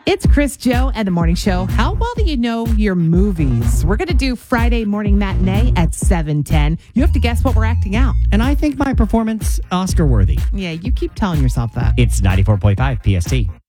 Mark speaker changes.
Speaker 1: It's Chris, Joe, and the Morning Show. How well do you know your movies? We're going to do Friday morning matinee at 7:10. You have to guess what we're acting out.
Speaker 2: And I think my performance Oscar worthy.
Speaker 1: Yeah, you keep telling yourself that.
Speaker 2: It's 94.5 PST.